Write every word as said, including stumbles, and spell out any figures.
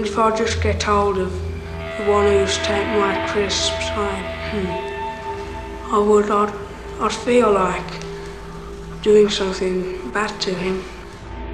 And if I just get hold of the one who's taken my crisps, I, hmm, I would, I'd, I'd feel like doing something bad to him.